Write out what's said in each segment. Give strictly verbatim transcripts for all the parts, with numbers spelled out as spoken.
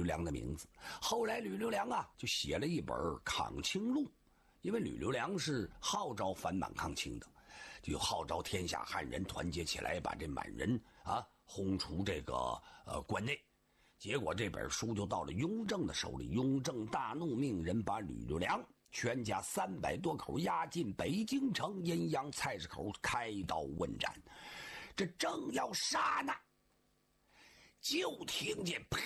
良的名字。后来吕留良啊就写了一本《抗清录》，因为吕留良是号召反满抗清的，就号召天下汉人团结起来，把这满人啊轰出这个呃关内。结果这本书就到了雍正的手里，雍正大怒，命人把吕留良全家三百多口押进北京城阴阳菜市口开刀问斩。这正要杀呢，就听见噗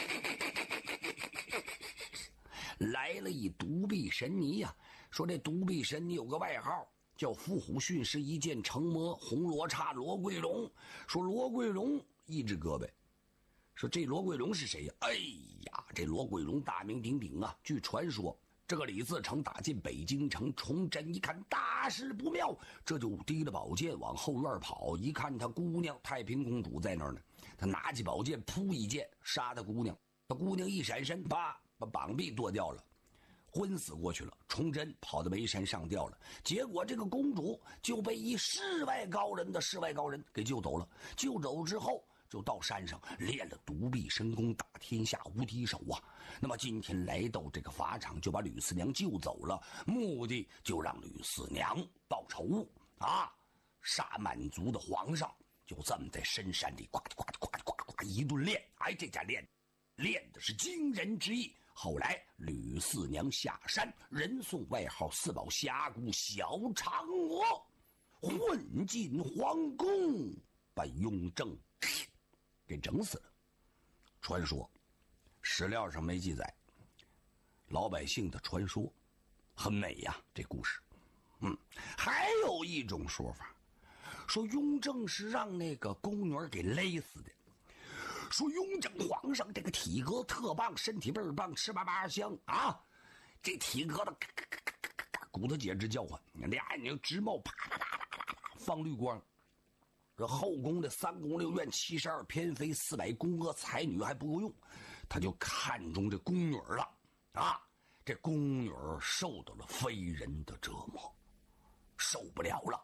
来了一独臂神尼呀、啊！说这独臂神尼有个外号叫伏虎训士一剑成魔红罗刹罗桂龙。说罗桂龙一只胳膊，说这罗桂龙是谁呀？哎呀，这罗桂龙大名鼎鼎啊！据传说，这个李自成打进北京城，崇祯一看大事不妙，这就提了宝剑往后院跑。一看他姑娘太平公主在那儿呢，他拿起宝剑扑一剑杀他姑娘。他姑娘一闪身，啪，把膀臂剁掉了，昏死过去了。崇祯跑到煤山上吊了，结果这个公主就被一世外高人的世外高人给救走了。救走之后，就到山上练了独臂神功，打天下无敌手啊！那么今天来到这个法场，就把吕四娘救走了，目的就让吕四娘报仇啊！杀满族的皇上，就这么在深山里呱呱呱呱呱呱一顿练。哎，这家练练的是惊人之意。后来吕四娘下山，人送外号四宝峡谷小嫦娥，混进皇宫，把雍正给整死了。传说史料上没记载，老百姓的传说很美呀、啊、这故事。嗯，还有一种说法，说雍正是让那个宫女给勒死的。说雍正皇上这个体格特棒，身体倍儿棒，吃嘛嘛香啊，这体格的咔咔咔咔咔咔骨头节直叫唤，俩眼睛直冒啪啪啪啪啪放绿光。这后宫的三宫六院七十二偏妃四百宫娥才女还不够用，他就看中这宫女了啊！这宫女受到了非人的折磨，受不了了。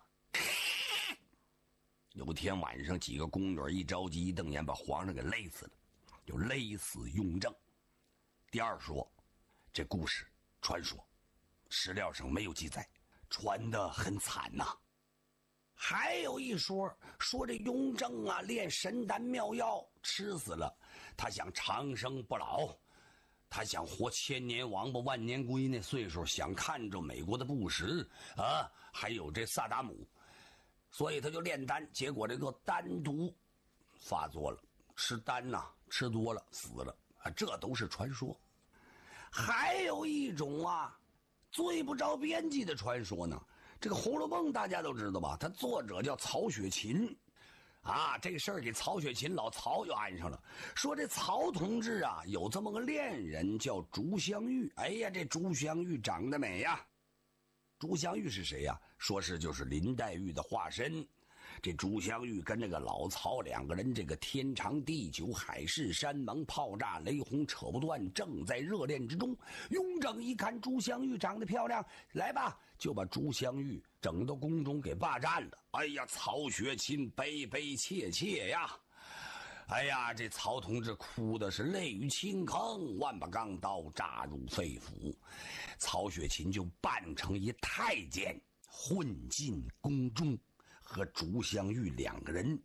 有天晚上，几个宫女一着急一瞪眼，把皇上给勒死了，就勒死雍正。第二说，这故事传说，史料上没有记载，传得很惨呐、啊。还有一说，说这雍正啊炼神丹妙药吃死了，他想长生不老，他想活千年王八万年龟那岁数，想看着美国的布什啊，还有这萨达姆，所以他就炼丹，结果这个丹毒发作了，吃丹呐、啊、吃多了死了啊，这都是传说。还有一种啊最不着边际的传说呢，这个《红楼梦》大家都知道吧，它作者叫曹雪芹啊，这事儿给曹雪芹老曹又安上了，说这曹同志啊有这么个恋人叫朱湘玉。哎呀，这朱湘玉长得美呀。朱湘玉是谁呀？说是就是林黛玉的化身。这朱湘玉跟那个老曹两个人，这个天长地久，海誓山盟，炮炸雷轰，扯不断，正在热恋之中。雍正一看朱湘玉长得漂亮，来吧，就把朱湘玉整到宫中给霸占了。哎呀，曹雪芹悲悲切切呀！哎呀，这曹同志哭的是泪雨倾坑，万把钢刀扎入肺腑。曹雪芹就扮成一太监，混进宫中，和朱湘玉两个人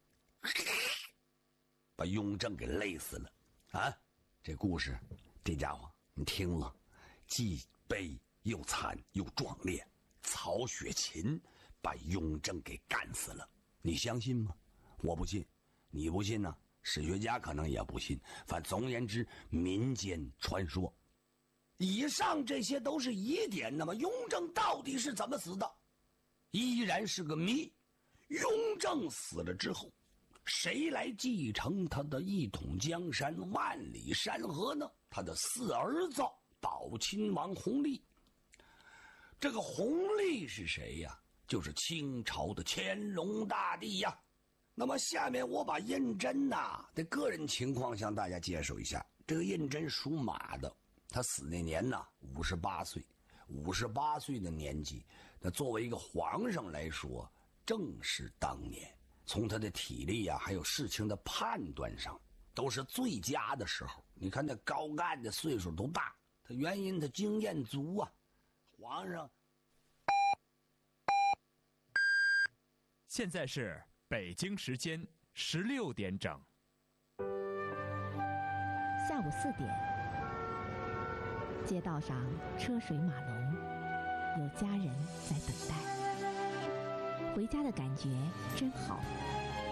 把雍正给勒死了啊！这故事，这家伙你听了，既悲又惨又壮烈。曹雪芹把雍正给干死了，你相信吗？我不信，你不信呢、啊？史学家可能也不信。反总而言之，民间传说。以上这些都是疑点，那么雍正到底是怎么死的，依然是个谜。雍正死了之后，谁来继承他的一统江山万里山河呢？他的四儿子宝亲王弘历。这个弘历是谁呀？就是清朝的乾隆大帝呀。那么下面我把胤禛呐的个人情况向大家介绍一下。这个胤禛属马的，他死那年呢五十八岁。五十八岁的年纪，那作为一个皇上来说，正是当年。从他的体力啊，还有事情的判断上， 都是最佳的时候。你看那高干的岁数都大，他原因他经验足啊。皇上， 现在是北京时间十六点整。 下午四点，街道上车水马龙，有家人在等待。回家的感觉真好。